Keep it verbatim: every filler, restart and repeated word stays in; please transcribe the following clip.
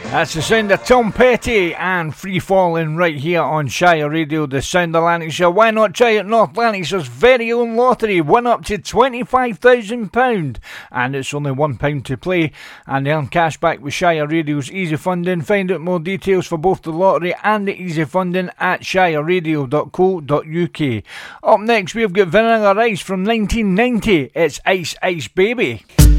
That's the sound of Tom Petty and Free Falling right here on Shire Radio, the Sound of Lanarkshire. Why not try out North Lanarkshire's very own lottery? Win up to twenty-five thousand pounds, and it's only one pound to play, and earn cash back with Shire Radio's Easy Funding. Find out more details for both the lottery and the Easy Funding at shire radio dot co dot uk. Up next, we've got Vanilla Ice from nineteen ninety. It's Ice Ice Baby.